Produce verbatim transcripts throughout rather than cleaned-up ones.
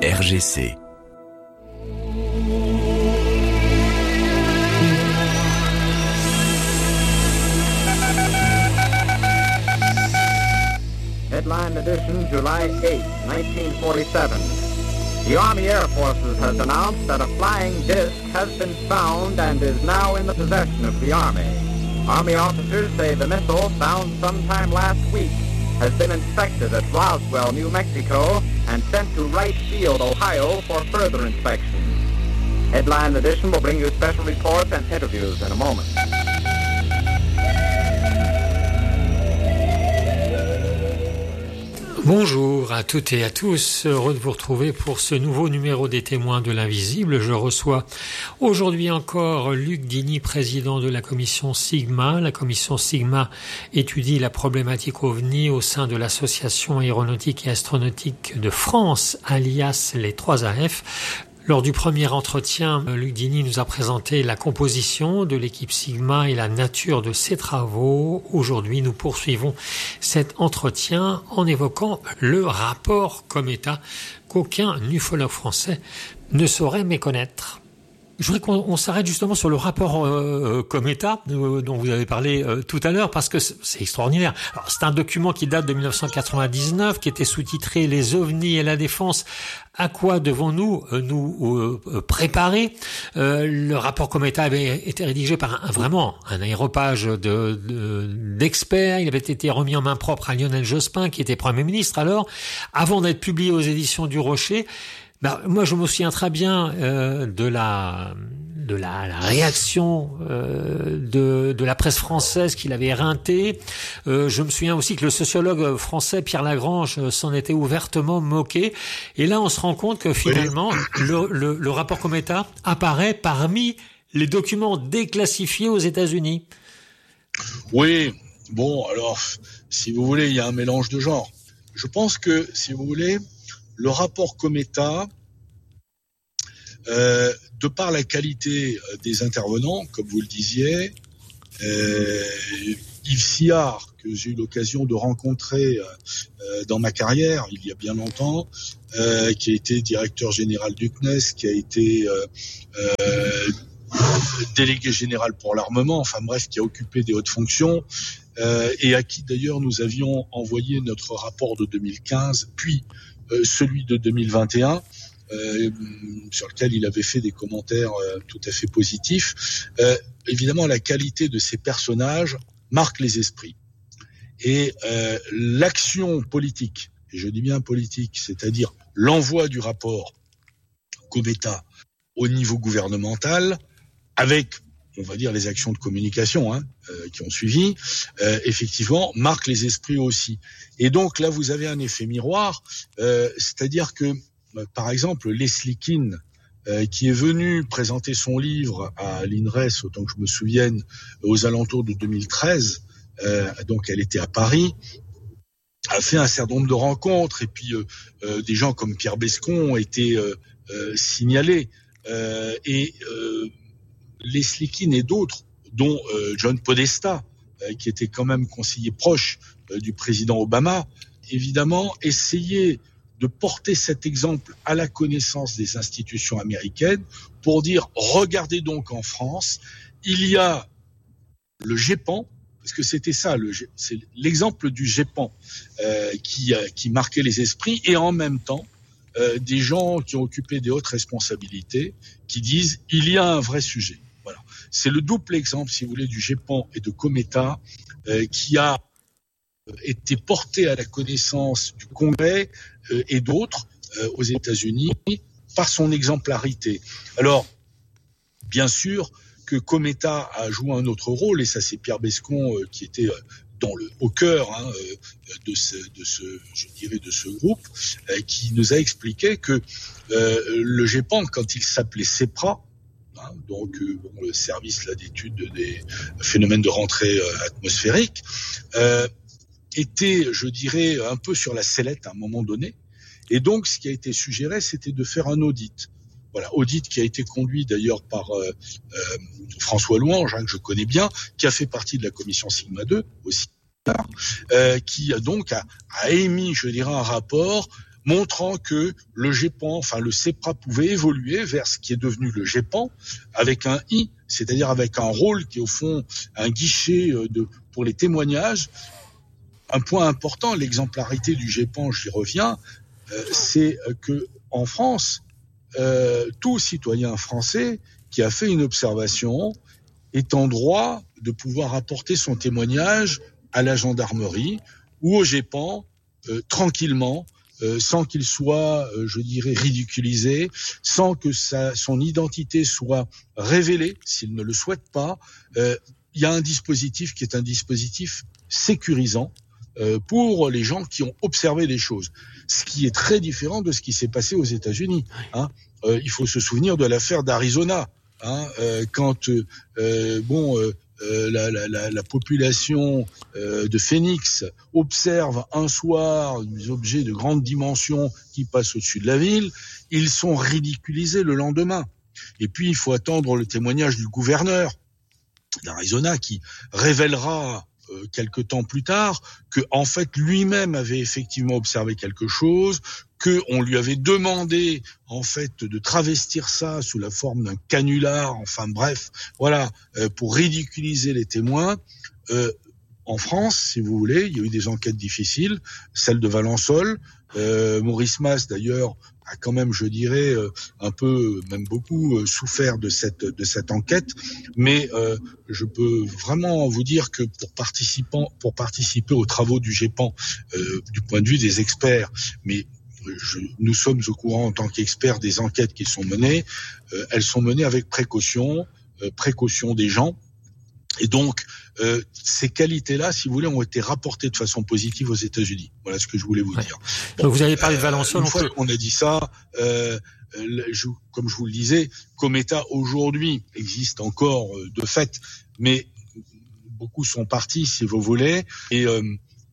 R G C. Headline edition, July eighth, nineteen forty-seven. The Army Air Forces has announced that a flying disc has been found and is now in the possession of the Army. Army officers say the missile, found sometime last week, has been inspected at Roswell, New Mexico, and sent to Wright Field, Ohio, for further inspection. Headline edition will bring you special reports and interviews in a moment. Bonjour à toutes et à tous, heureux de vous retrouver pour ce nouveau numéro des Témoins de l'Invisible. Je reçois aujourd'hui encore Luc Dini, président de la commission Sigma. La commission Sigma étudie la problématique OVNI au sein de l'association aéronautique et astronautique de France, alias les trois A F. Lors du premier entretien, Luc Dini nous a présenté la composition de l'équipe Sigma et la nature de ses travaux. Aujourd'hui, nous poursuivons cet entretien en évoquant le rapport Cometa qu'aucun ufologue français ne saurait méconnaître. Je voudrais qu'on on s'arrête justement sur le rapport euh, Cometa euh, dont vous avez parlé euh, tout à l'heure, parce que c'est, c'est extraordinaire. Alors, c'est un document qui date de dix-neuf cent quatre-vingt-dix-neuf, qui était sous-titré « Les ovnis et la défense. À quoi devons-nous euh, nous euh, préparer ?» euh, Le rapport Cometa avait été rédigé par un, vraiment un aéropage de, de, d'experts. Il avait été remis en main propre à Lionel Jospin, qui était Premier ministre alors, avant d'être publié aux éditions du Rocher. Ben, moi, je me souviens très bien euh, de la de la, la réaction euh, de de la presse française qui l'avait éreinté. Euh, je me souviens aussi que le sociologue français Pierre Lagrange s'en était ouvertement moqué. Et là, on se rend compte que finalement, le, le, le rapport Cometa apparaît parmi les documents déclassifiés aux États-Unis. Oui, bon, alors, si vous voulez, il y a un mélange de genres. Je pense que, si vous voulez, le rapport Cometa, euh, de par la qualité des intervenants, comme vous le disiez, euh, Yves Sillard, que j'ai eu l'occasion de rencontrer euh, dans ma carrière, il y a bien longtemps, euh, qui a été directeur général du C N E S, qui a été euh, euh, délégué général pour l'armement, enfin bref, qui a occupé des hautes fonctions, euh, et à qui d'ailleurs nous avions envoyé notre rapport de deux mille quinze, puis Euh, celui de deux mille vingt et un, euh, sur lequel il avait fait des commentaires euh, tout à fait positifs. Euh, évidemment, la qualité de ces personnages marque les esprits. Et euh, l'action politique, et je dis bien politique, c'est-à-dire l'envoi du rapport Cometa au niveau gouvernemental, avec, on va dire, les actions de communication hein, euh, qui ont suivi, euh, effectivement, marque les esprits aussi. Et donc là, vous avez un effet miroir, euh, c'est-à-dire que, euh, par exemple, Leslie Kean, euh, qui est venu présenter son livre à l'I N R E S, autant que je me souvienne, aux alentours de deux mille treize, euh, donc elle était à Paris, a fait un certain nombre de rencontres, et puis euh, euh, des gens comme Pierre Bescon ont été euh, euh, signalés, euh, et euh, Leslie Kean et d'autres, dont euh, John Podesta, euh, qui était quand même conseiller proche euh, du président Obama, évidemment, essayer de porter cet exemple à la connaissance des institutions américaines pour dire, regardez donc en France, il y a le GEPAN, parce que c'était ça, le, c'est l'exemple du GEPAN euh, qui, euh, qui marquait les esprits, et en même temps, euh, des gens qui ont occupé des hautes responsabilités qui disent, il y a un vrai sujet. Voilà. C'est le double exemple, si vous voulez, du GEPAN et de Cometa euh, qui a été porté à la connaissance du Congrès euh, et d'autres euh, aux États-Unis par son exemplarité. Alors, bien sûr que Cometa a joué un autre rôle, et ça c'est Pierre Bescon euh, qui était euh, dans le au cœur hein, euh, de ce de ce je dirais de ce groupe euh, qui nous a expliqué que euh, le GEPAN, quand il s'appelait CEPRA, hein, donc euh, bon, le service là d'étude des phénomènes de rentrée euh, atmosphérique, euh, était, je dirais, un peu sur la sellette à un moment donné. Et donc, ce qui a été suggéré, c'était de faire un audit. Voilà, audit qui a été conduit d'ailleurs par euh, euh, François Louange, hein, que je connais bien, qui a fait partie de la commission Sigma deux aussi, euh, qui a donc a, a émis, je dirais, un rapport montrant que le GEPAN, enfin le CEPRA pouvait évoluer vers ce qui est devenu le GEPAN avec un I, c'est-à-dire avec un rôle qui est au fond un guichet de, pour les témoignages. Un point important, l'exemplarité du GEPAN, j'y reviens, euh, c'est que en France, euh, tout citoyen français qui a fait une observation est en droit de pouvoir apporter son témoignage à la gendarmerie ou au GEPAN euh, tranquillement, euh, sans qu'il soit, euh, je dirais, ridiculisé, sans que sa, son identité soit révélée, s'il ne le souhaite pas. Euh, il y a un dispositif qui est un dispositif sécurisant euh, pour les gens qui ont observé des choses, ce qui est très différent de ce qui s'est passé aux États-Unis. Hein. Euh, il faut se souvenir de l'affaire d'Arizona. Hein, euh, quand euh, bon, euh, euh, la, la, la population euh, de Phoenix observe un soir des objets de grande dimension qui passent au-dessus de la ville, ils sont ridiculisés le lendemain. Et puis il faut attendre le témoignage du gouverneur d'Arizona qui révélera euh, quelque temps plus tard que en fait lui-même avait effectivement observé quelque chose, que on lui avait demandé en fait de travestir ça sous la forme d'un canular, enfin bref, voilà, euh, pour ridiculiser les témoins. Euh, en France, si vous voulez, il y a eu des enquêtes difficiles, celle de Valençol. Euh, Maurice Mas, d'ailleurs, a quand même, je dirais, euh, un peu, même beaucoup, euh, souffert de cette de cette enquête. Mais euh, je peux vraiment vous dire que pour participant, pour participer aux travaux du GEPAN, euh, du point de vue des experts, mais Je, nous sommes au courant en tant qu'experts des enquêtes qui sont menées. Euh, elles sont menées avec précaution, euh, précaution des gens. Et donc, euh, ces qualités-là, si vous voulez, ont été rapportées de façon positive aux États-Unis. Voilà ce que je voulais vous ouais. dire. Bon, donc vous avez parlé de Valençol. Euh, une fois qu'on a dit ça, euh, je, comme je vous le disais, Cometa aujourd'hui existe encore euh, de fait, mais beaucoup sont partis, si vous voulez, et euh,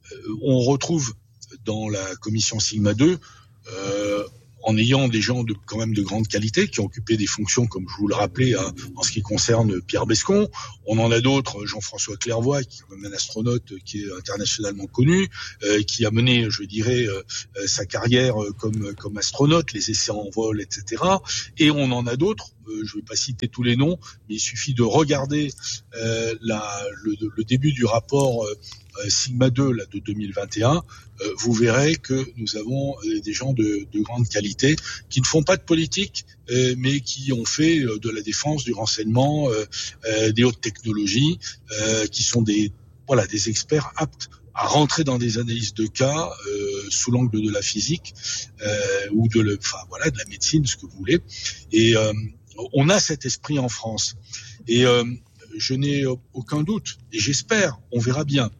on retrouve dans la commission Sigma deux, euh, en ayant des gens de quand même de grande qualité qui ont occupé des fonctions, comme je vous le rappelais, hein, en ce qui concerne Pierre Bescon. On en a d'autres, Jean-François Clairvoy, qui est quand même un astronaute qui est internationalement connu, euh, qui a mené, je dirais, euh, sa carrière comme comme astronaute, les essais en vol, et cetera. Et on en a d'autres. Euh, je ne vais pas citer tous les noms, mais il suffit de regarder euh, la, le, le début du rapport euh, Sigma deux là, de deux mille vingt et un, euh, vous verrez que nous avons euh, des gens de, de grande qualité qui ne font pas de politique, euh, mais qui ont fait euh, de la défense, du renseignement, euh, euh, des hautes technologies, euh, qui sont des voilà des experts aptes à rentrer dans des analyses de cas euh, sous l'angle de la physique euh, ou de le, enfin voilà de la médecine, ce que vous voulez. Et euh, on a cet esprit en France. Et euh, je n'ai aucun doute, et j'espère, on verra bien,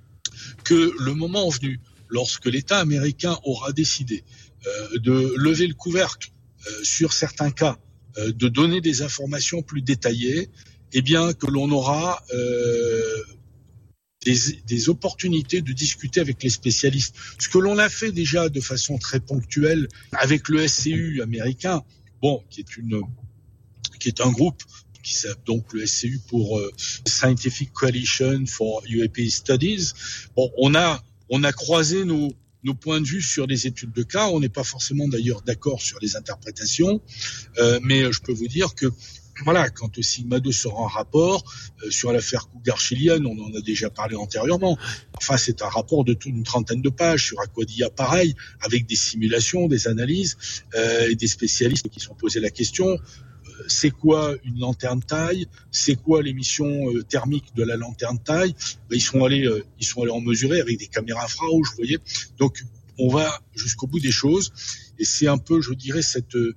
que le moment venu, lorsque l'État américain aura décidé euh, de lever le couvercle euh, sur certains cas, euh, de donner des informations plus détaillées, eh bien que l'on aura euh, des, des opportunités de discuter avec les spécialistes. Ce que l'on a fait déjà de façon très ponctuelle avec le S C U américain, bon, qui est une, qui est un groupe qui s'appelle donc le S C U pour euh, Scientific Coalition for U A P Studies. Bon, on a on a croisé nos nos points de vue sur les études de cas. On n'est pas forcément d'ailleurs d'accord sur les interprétations, euh, mais je peux vous dire que voilà, quand Sigma deux sera un rapport euh, sur l'affaire Cougar-Chilienne, on en a déjà parlé antérieurement. Enfin, c'est un rapport de toute une trentaine de pages sur Aquadia, pareil, avec des simulations, des analyses euh, et des spécialistes qui sont posés la question. C'est quoi une lanterne taille? C'est quoi l'émission euh, thermique de la lanterne taille? Ben, ils sont allés, euh, ils sont allés en mesurer avec des caméras infrarouges, vous voyez. Donc, on va jusqu'au bout des choses, et c'est un peu, je dirais, cette euh,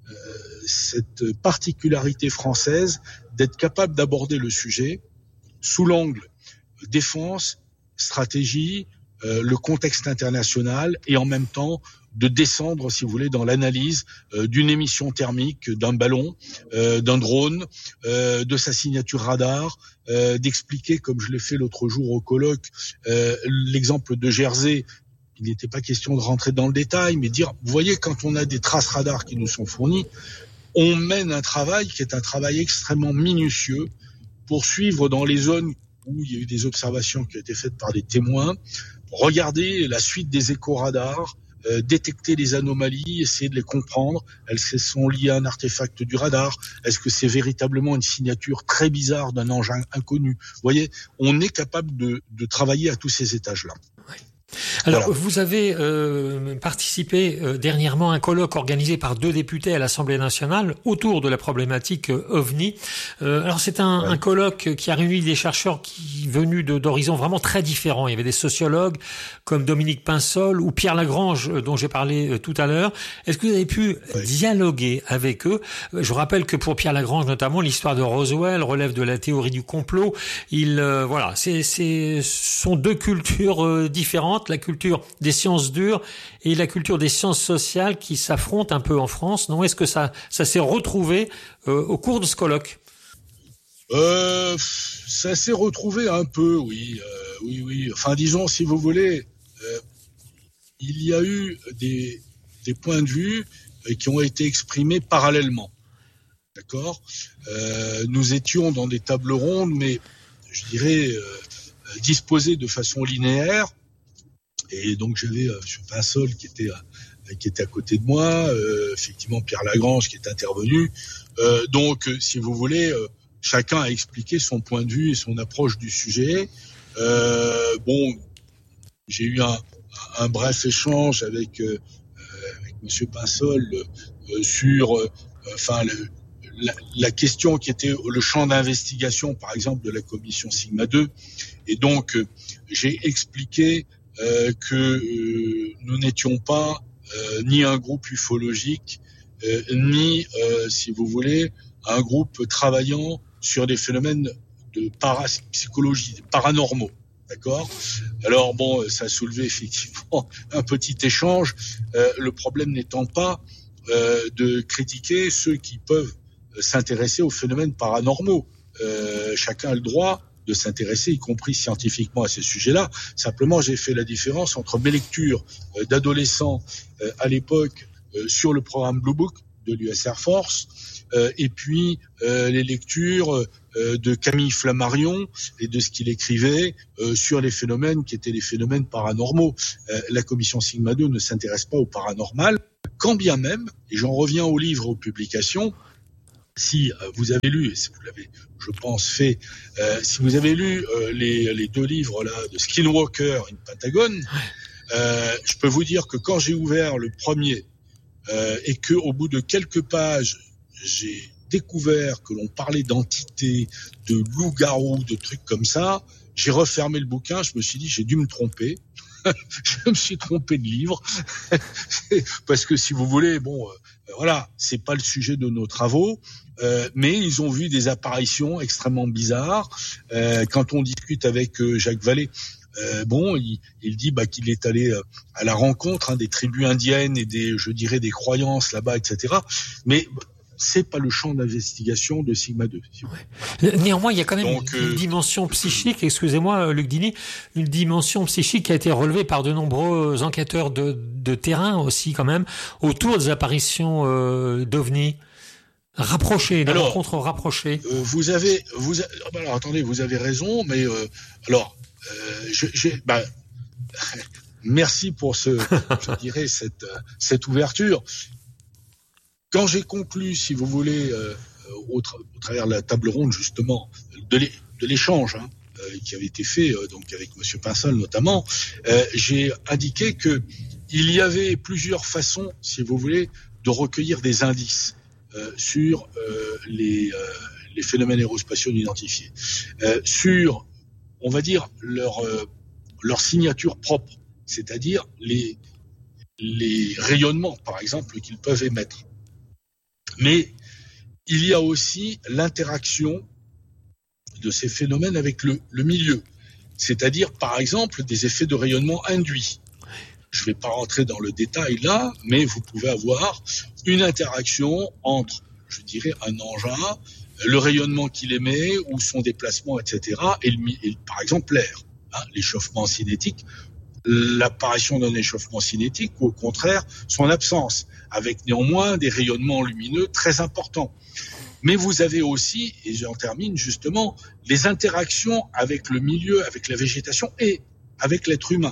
cette particularité française d'être capable d'aborder le sujet sous l'angle défense, stratégie, euh, le contexte international, et en même temps de descendre, si vous voulez, dans l'analyse euh, d'une émission thermique, d'un ballon, euh, d'un drone, euh, de sa signature radar, euh, d'expliquer, comme je l'ai fait l'autre jour au colloque, euh, l'exemple de Jersey. Il n'était pas question de rentrer dans le détail, mais dire, vous voyez, quand on a des traces radars qui nous sont fournies, on mène un travail qui est un travail extrêmement minutieux pour suivre dans les zones où il y a eu des observations qui ont été faites par des témoins, regarder la suite des échos radars, euh, détecter les anomalies, essayer de les comprendre. Est-ce qu'elles sont liées à un artefact du radar? Est-ce que c'est véritablement une signature très bizarre d'un engin inconnu? Vous voyez, on est capable de, de travailler à tous ces étages-là. Ouais. Alors, voilà. Vous avez euh, participé euh, dernièrement à un colloque organisé par deux députés à l'Assemblée nationale autour de la problématique euh, OVNI. Euh, alors, c'est un, ouais. un colloque qui a réuni des chercheurs qui venus de, d'horizons vraiment très différents. Il y avait des sociologues comme Dominique Pinsol ou Pierre Lagrange, euh, dont j'ai parlé euh, tout à l'heure. Est-ce que vous avez pu ouais. dialoguer avec eux? Je vous rappelle que pour Pierre Lagrange, notamment, l'histoire de Roswell relève de la théorie du complot. Il, euh, voilà, c'est, c'est, ce sont deux cultures euh, différentes. La culture des sciences dures et la culture des sciences sociales qui s'affrontent un peu en France. Non, est-ce que ça, ça s'est retrouvé euh, au cours de ce colloque? euh, Ça s'est retrouvé un peu, oui, euh, oui, oui. Enfin, disons, si vous voulez, euh, il y a eu des, des points de vue qui ont été exprimés parallèlement. D'accord. Euh, nous étions dans des tables rondes, mais je dirais euh, disposées de façon linéaire. Et donc j'avais euh, M. Pinsol qui était euh, qui était à côté de moi, euh, effectivement Pierre Lagrange qui est intervenu. Euh, donc euh, si vous voulez, euh, chacun a expliqué son point de vue et son approche du sujet. Euh, bon, j'ai eu un, un bref échange avec euh, avec M. Pinsol euh, sur, euh, enfin le, la, la question qui était le champ d'investigation, par exemple, de la commission Sigma deux. Et donc euh, j'ai expliqué Euh, que euh, nous n'étions pas euh, ni un groupe ufologique, euh, ni, euh, si vous voulez, un groupe travaillant sur des phénomènes de parapsychologie, paranormaux. D'accord ? Alors bon, ça a soulevé effectivement un petit échange, euh, le problème n'étant pas euh, de critiquer ceux qui peuvent s'intéresser aux phénomènes paranormaux. Euh, chacun a le droit de s'intéresser, y compris scientifiquement, à ces sujets-là. Simplement, j'ai fait la différence entre mes lectures euh, d'adolescents euh, à l'époque euh, sur le programme Blue Book de l'U S Air Force euh, et puis euh, les lectures euh, de Camille Flammarion et de ce qu'il écrivait euh, sur les phénomènes qui étaient les phénomènes paranormaux. Euh, la commission Sigma deux ne s'intéresse pas au paranormal, quand bien même, et j'en reviens aux livres, aux publications, si vous avez lu, et si vous l'avez, je pense, fait, euh, si vous avez lu euh, les, les deux livres là de Skinwalker in Pentagon, euh, je peux vous dire que quand j'ai ouvert le premier euh, et que au bout de quelques pages, j'ai découvert que l'on parlait d'entités, de loups-garous, de trucs comme ça, j'ai refermé le bouquin. Je me suis dit, j'ai dû me tromper. Je me suis trompé de livre parce que si vous voulez, bon, euh, voilà, c'est pas le sujet de nos travaux, euh, mais ils ont vu des apparitions extrêmement bizarres. Euh, quand on discute avec euh, Jacques Vallée, euh, bon, il, il dit bah, qu'il est allé euh, à la rencontre hein, des tribus indiennes et des, je dirais, des croyances là-bas, et cetera. Mais c'est pas le champ d'investigation de Sigma deux. Si ouais. Néanmoins, il y a quand même Donc, une euh... dimension psychique, excusez-moi Luc Dini, une dimension psychique qui a été relevée par de nombreux enquêteurs de, de terrain aussi quand même, autour des apparitions euh, d'OVNI rapprochées, des alors, rencontres rapprochées. Euh, vous avez, vous, a... alors attendez, vous avez raison, mais euh, alors, euh, je, j'ai, bah, merci pour ce, je dirais cette cette ouverture. Quand j'ai conclu, si vous voulez, euh, au, tra- au travers de la table ronde justement de, l'é- de l'échange hein, euh, qui avait été fait euh, donc avec Monsieur Pinsol notamment, euh, j'ai indiqué que il y avait plusieurs façons, si vous voulez, de recueillir des indices euh, sur euh, les, euh, les phénomènes aérospatiaux identifiés, euh, sur, on va dire leur euh, leur signature propre, c'est-à-dire les les rayonnements, par exemple, qu'ils peuvent émettre. Mais il y a aussi l'interaction de ces phénomènes avec le, le milieu, c'est-à-dire par exemple des effets de rayonnement induits. Je ne vais pas rentrer dans le détail là, mais vous pouvez avoir une interaction entre, je dirais, un engin, le rayonnement qu'il émet ou son déplacement, et cetera, et, le, et par exemple l'air, hein, l'échauffement cinétique, l'apparition d'un échauffement cinétique ou au contraire son absence, avec néanmoins des rayonnements lumineux très importants. Mais vous avez aussi, et j'en termine justement, les interactions avec le milieu, avec la végétation et avec l'être humain.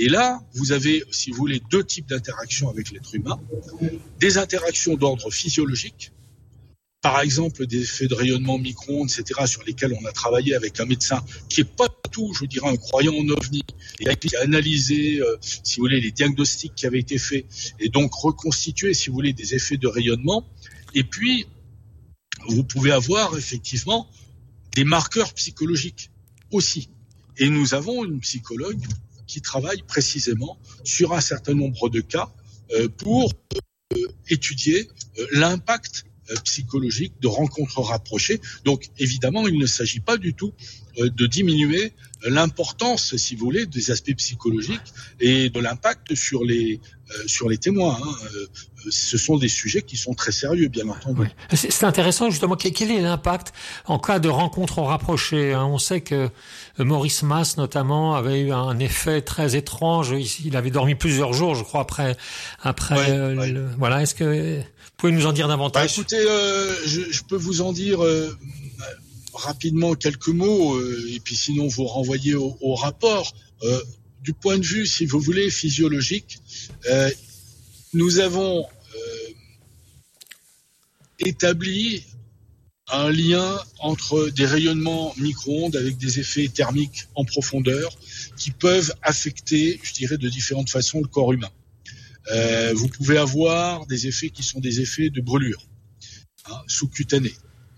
Et là, vous avez, si vous voulez, deux types d'interactions avec l'être humain. Des interactions d'ordre physiologique, par exemple des effets de rayonnement micro-ondes, et cetera, sur lesquels on a travaillé avec un médecin qui est pas tout, je dirais, un croyant en ovni, et qui a analysé, euh, si vous voulez, les diagnostics qui avaient été faits, et donc reconstitué, si vous voulez, des effets de rayonnement. Et puis, vous pouvez avoir effectivement des marqueurs psychologiques aussi. Et nous avons une psychologue qui travaille précisément sur un certain nombre de cas euh, pour euh, étudier euh, l'impact euh, psychologique de rencontres rapprochées. Donc évidemment, il ne s'agit pas du tout euh, de diminuer l'importance, si vous voulez, des aspects psychologiques et de l'impact sur les euh, sur les témoins. Hein. Euh, ce sont des sujets qui sont très sérieux, bien entendu. Oui. C'est intéressant, justement. Quel est l'impact en cas de rencontre rapprochée? On sait que Maurice Mas, notamment, avait eu un effet très étrange. Il avait dormi plusieurs jours, je crois, après. après ouais, euh, ouais. Le, voilà. Est-ce que vous pouvez nous en dire davantage? Bah, écoutez, euh, je, je peux vous en dire euh, rapidement quelques mots, euh, et puis sinon vous renvoyez au, au rapport. Euh, du point de vue, si vous voulez, physiologique, euh, nous avons euh, établi un lien entre des rayonnements micro-ondes avec des effets thermiques en profondeur qui peuvent affecter, je dirais, de différentes façons le corps humain. Euh, vous pouvez avoir des effets qui sont des effets de brûlure, hein, sous-cutanée.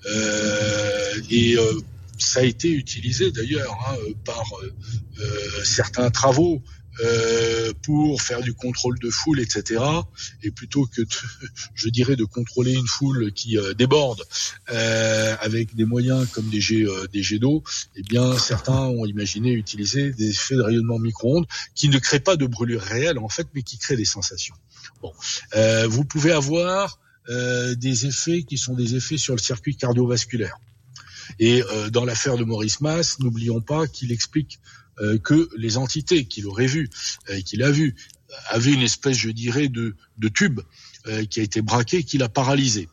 Euh, et euh, ça a été utilisé d'ailleurs hein, par euh, certains travaux euh, pour faire du contrôle de foule, et cetera. Et plutôt que, de, je dirais, de contrôler une foule qui euh, déborde euh, avec des moyens comme des jets, euh, des jets d'eau, eh bien certains ont imaginé utiliser des effets de rayonnement micro-ondes qui ne créent pas de brûlure réelle en fait, mais qui créent des sensations. Bon, euh, vous pouvez avoir euh, des effets qui sont des effets sur le circuit cardiovasculaire. Et euh, dans l'affaire de Maurice Mas, n'oublions pas qu'il explique euh, que les entités qu'il aurait vues, euh, qu'il a vues, avaient une espèce, je dirais, de, de tube euh, qui a été braqué, qui l'a paralysé.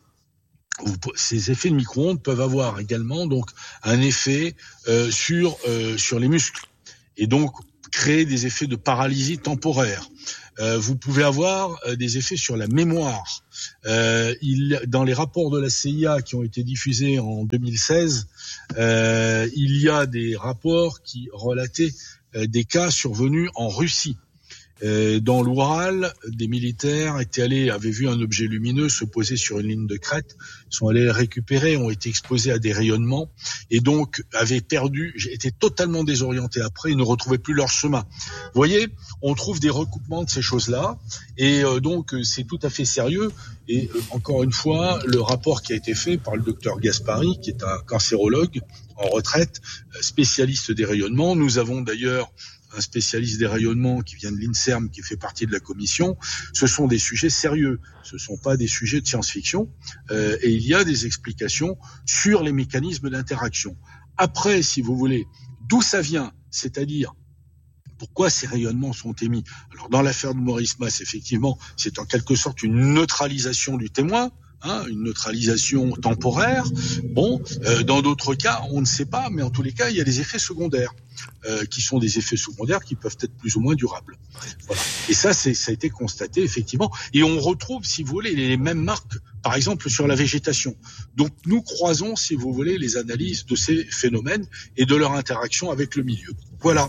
Ces effets de micro-ondes peuvent avoir également donc un effet euh, sur euh, sur les muscles et donc créer des effets de paralysie temporaire. Euh, vous pouvez avoir euh, des effets sur la mémoire. Euh, il, dans les rapports de la C I A qui ont été diffusés en deux mille seize, euh, il y a des rapports qui relataient euh, des cas survenus en Russie. Euh, dans l'Oural, des militaires étaient allés, avaient vu un objet lumineux se poser sur une ligne de crête, sont allés le récupérer, ont été exposés à des rayonnements et donc avaient perdu, étaient totalement désorientés après, ils ne retrouvaient plus leur chemin. Vous voyez, on trouve des recoupements de ces choses-là et euh, donc c'est tout à fait sérieux. Et euh, encore une fois, le rapport qui a été fait par le docteur Gaspari, qui est un cancérologue en retraite, spécialiste des rayonnements, nous avons d'ailleurs un spécialiste des rayonnements qui vient de l'INSERM, qui fait partie de la commission, ce sont des sujets sérieux, ce ne sont pas des sujets de science-fiction, euh, et il y a des explications sur les mécanismes d'interaction. Après, si vous voulez, d'où ça vient, c'est-à-dire pourquoi ces rayonnements sont émis. Alors dans l'affaire de Maurice Mas, effectivement, c'est en quelque sorte une neutralisation du témoin, Hein, une neutralisation temporaire. Bon, euh, dans d'autres cas, on ne sait pas, mais en tous les cas, il y a des effets secondaires, euh, qui sont des effets secondaires qui peuvent être plus ou moins durables. Voilà. Et ça, c'est, ça a été constaté, effectivement. Et on retrouve, si vous voulez, les mêmes marques, par exemple, sur la végétation. Donc, nous croisons, si vous voulez, les analyses de ces phénomènes et de leur interaction avec le milieu. Voilà.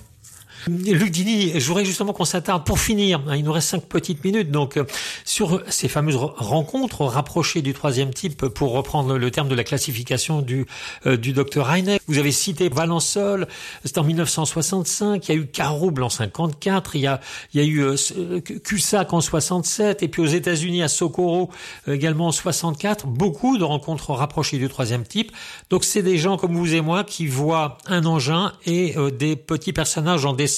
Luc Dini, je voudrais justement qu'on s'attarde, pour finir, hein, il nous reste cinq petites minutes, donc euh, sur ces fameuses rencontres rapprochées du troisième type, pour reprendre le terme de la classification du euh, du docteur Heineck. Vous avez cité Valençol, c'était en mille neuf cent soixante-cinq, il y a eu Carouble en cinquante-quatre, il y a il y a eu euh, Cussac en soixante-sept, et puis aux États-Unis à Socorro euh, également en soixante-quatre, beaucoup de rencontres rapprochées du troisième type. Donc c'est des gens comme vous et moi qui voient un engin et euh, des petits personnages en descente.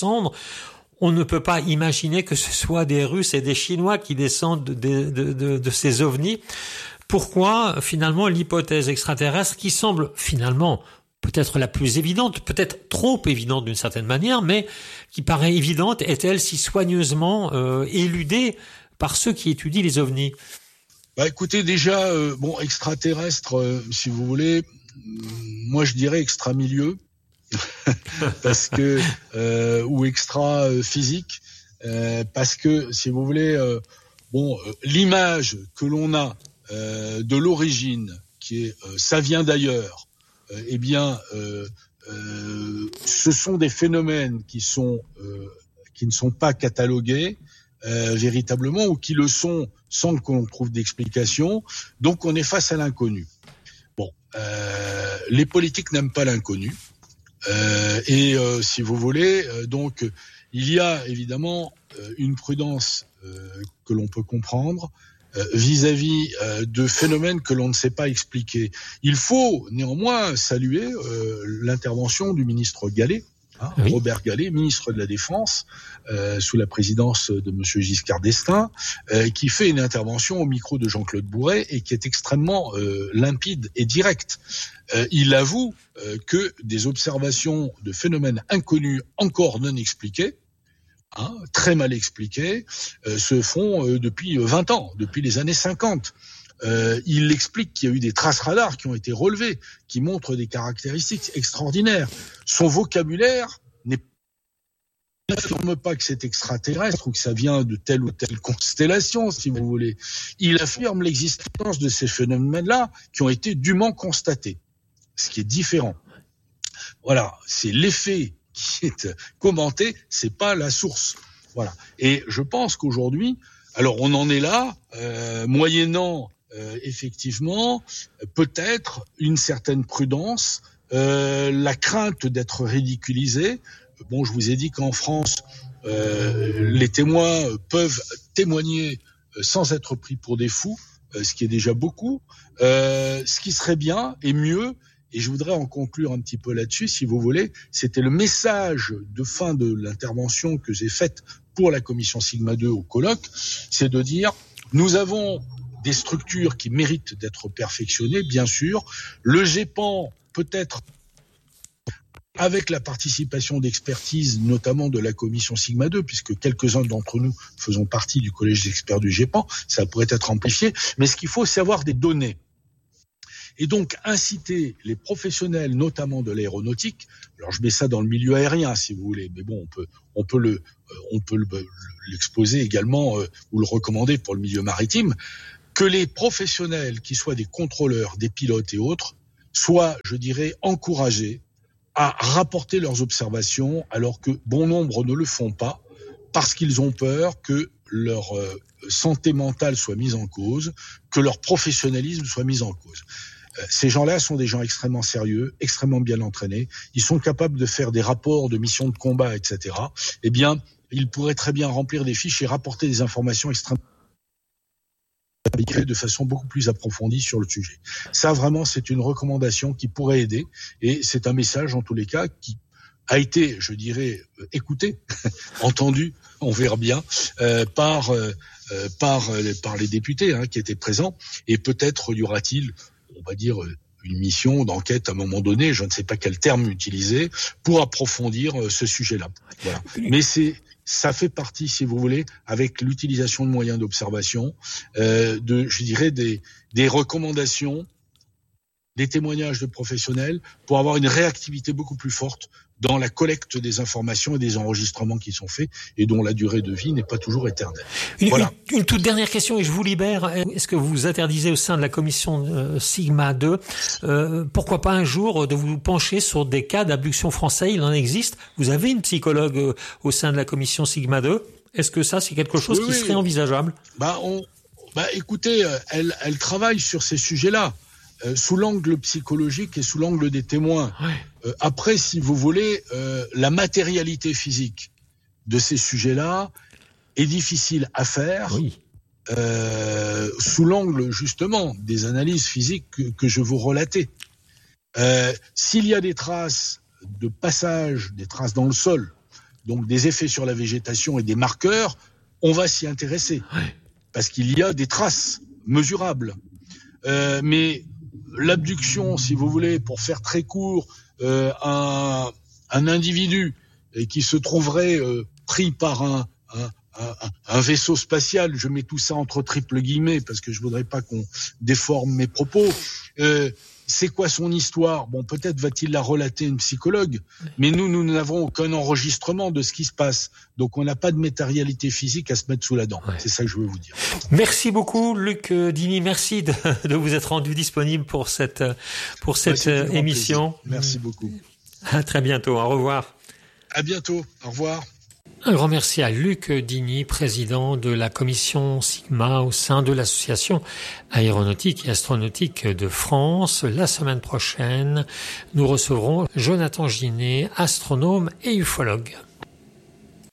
On ne peut pas imaginer que ce soit des Russes et des Chinois qui descendent de, de, de, de ces ovnis. Pourquoi, finalement, l'hypothèse extraterrestre, qui semble finalement peut-être la plus évidente, peut-être trop évidente d'une certaine manière, mais qui paraît évidente, est-elle si soigneusement euh, éludée par ceux qui étudient les ovnis? Bah, écoutez, déjà, euh, bon, extraterrestre, euh, si vous voulez, moi je dirais extra-milieu. Parce que euh, ou extra euh, physique, euh, parce que, si vous voulez, euh, bon, euh, l'image que l'on a euh, de l'origine, qui est euh, ça vient d'ailleurs, euh, eh bien, euh, euh, ce sont des phénomènes qui sont euh, qui ne sont pas catalogués euh, véritablement, ou qui le sont sans qu'on trouve d'explication. Donc, on est face à l'inconnu. Bon, euh, les politiques n'aiment pas l'inconnu, euh, et euh, si vous voulez, euh, donc il y a évidemment euh, une prudence euh, que l'on peut comprendre euh, vis-à-vis euh, de phénomènes que l'on ne sait pas expliquer. Il faut néanmoins saluer euh, l'intervention du ministre Gallet, hein, oui. Robert Gallet, ministre de la Défense, euh, sous la présidence de Monsieur Giscard d'Estaing, euh, qui fait une intervention au micro de Jean-Claude Bourret et qui est extrêmement euh, limpide et directe. Euh, il avoue euh, que des observations de phénomènes inconnus encore non expliqués, hein, très mal expliqués, euh, se font euh, depuis vingt ans, depuis les années cinquante. Euh, il explique qu'il y a eu des traces radars qui ont été relevées, qui montrent des caractéristiques extraordinaires. Son vocabulaire n'est n'affirme pas que c'est extraterrestre ou que ça vient de telle ou telle constellation, si vous voulez. Il affirme l'existence de ces phénomènes-là qui ont été dûment constatés, ce qui est différent. Voilà, c'est l'effet qui est commenté, c'est pas la source. Voilà. Et je pense qu'aujourd'hui, alors on en est là, euh, moyennant euh, effectivement peut-être une certaine prudence, euh, la crainte d'être ridiculisé. Bon, je vous ai dit qu'en France, euh, les témoins peuvent témoigner sans être pris pour des fous, euh, ce qui est déjà beaucoup. Euh, ce qui serait bien et mieux, et je voudrais en conclure un petit peu là-dessus, si vous voulez, c'était le message de fin de l'intervention que j'ai faite pour la commission Sigma deux au colloque, c'est de dire, nous avons des structures qui méritent d'être perfectionnées, bien sûr. Le GEPAN, peut-être, avec la participation d'expertise, notamment de la commission Sigma deux, puisque quelques-uns d'entre nous faisons partie du collège d'experts du GEPAN, ça pourrait être amplifié. Mais ce qu'il faut, c'est avoir des données. Et donc, inciter les professionnels, notamment de l'aéronautique, alors je mets ça dans le milieu aérien, si vous voulez, mais bon, on peut, on peut le, on peut le, l'exposer également, euh, ou le recommander pour le milieu maritime, que les professionnels, qui soient des contrôleurs, des pilotes et autres, soient, je dirais, encouragés à rapporter leurs observations, alors que bon nombre ne le font pas, parce qu'ils ont peur que leur euh, santé mentale soit mise en cause, que leur professionnalisme soit mis en cause. Euh, ces gens-là sont des gens extrêmement sérieux, extrêmement bien entraînés, ils sont capables de faire des rapports de missions de combat, et cetera. Eh bien, ils pourraient très bien remplir des fiches et rapporter des informations extrêmement de façon beaucoup plus approfondie sur le sujet. Ça, vraiment, c'est une recommandation qui pourrait aider, et c'est un message, en tous les cas, qui a été, je dirais, écouté, entendu, on verra bien, euh, par euh, par par les députés hein, qui étaient présents, et peut-être y aura-t-il, on va dire, une mission d'enquête à un moment donné, je ne sais pas quel terme utiliser, pour approfondir euh, ce sujet-là. Voilà. Mais c'est ça fait partie, si vous voulez, avec l'utilisation de moyens d'observation, euh, de, je dirais, des, des recommandations, des témoignages de professionnels pour avoir une réactivité beaucoup plus forte dans la collecte des informations et des enregistrements qui sont faits et dont la durée de vie n'est pas toujours éternelle. Une, voilà. une, une toute dernière question et je vous libère. Est-ce que vous interdisez au sein de la commission euh, Sigma deux, euh, pourquoi pas un jour de vous pencher sur des cas d'abduction français? Il en existe. Vous avez une psychologue euh, au sein de la commission Sigma deux. Est-ce que ça, c'est quelque chose oui, qui oui. serait envisageable? Bah, on, bah, écoutez, elle, elle travaille sur ces sujets-là. Euh, sous l'angle psychologique et sous l'angle des témoins. Ouais. Euh, après, si vous voulez, euh, la matérialité physique de ces sujets-là est difficile à faire oui. euh, sous l'angle justement des analyses physiques que, que je vous relatais. Euh, s'il y a des traces de passage, des traces dans le sol, donc des effets sur la végétation et des marqueurs, on va s'y intéresser. Ouais. Parce qu'il y a des traces mesurables. Euh, mais l'abduction, si vous voulez, pour faire très court, euh, un, un individu qui se trouverait euh, pris par un, un, un, un vaisseau spatial, je mets tout ça entre triple guillemets parce que je voudrais pas qu'on déforme mes propos. Euh, c'est quoi son histoire? Bon, peut-être va-t-il la relater une psychologue, mais nous, nous n'avons aucun enregistrement de ce qui se passe. Donc, on n'a pas de matérialité physique à se mettre sous la dent. Ouais. C'est ça que je veux vous dire. Merci beaucoup, Luc Dini. Merci de, de vous être rendu disponible pour cette, pour cette ouais, émission. Plaisir. Merci beaucoup. À très bientôt. Au revoir. À bientôt. Au revoir. Un grand merci à Luc Dini, président de la commission Sigma au sein de l'association aéronautique et astronautique de France. La semaine prochaine, nous recevrons Jonathan Ginet, astronome et ufologue.